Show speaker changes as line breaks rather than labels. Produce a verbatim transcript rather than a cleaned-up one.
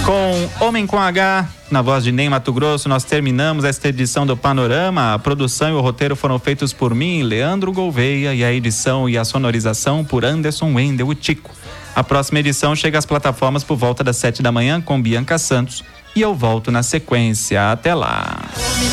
Com Homem com H, na voz de Ney Mato Grosso, nós terminamos esta edição do Panorama. A produção e o roteiro foram feitos por mim, Leandro Gouveia, e a edição e a sonorização por Anderson Wendel e Tico. A próxima edição chega às plataformas por volta das sete da manhã com Bianca Santos e eu volto na sequência. Até lá.